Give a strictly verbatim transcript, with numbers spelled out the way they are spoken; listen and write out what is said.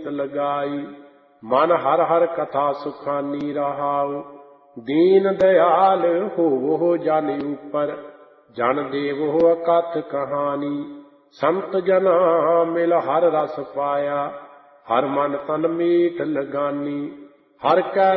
ਨੀਤ ਲਗਾਈ। ਮਨ ਹਰ ਹਰ ਕਥਾ ਸੁਖਾਨੀ ਰਹਾਉ। ਦੀਨ ਦਇਆਲ ਹੋਵੋ ਜਨ ਉਪਰ, ਜਨ ਦੇਵੋ ਅਕਥ ਕਹਾਣੀ। ਸੰਤ ਜਨਾ ਮਿਲ ਹਰ ਰਸ ਪਾਇਆ, ਹਰ ਮਨ ਤਨ ਮੀਠ ਲਗਾਨੀ। ਹਰ ਕੈ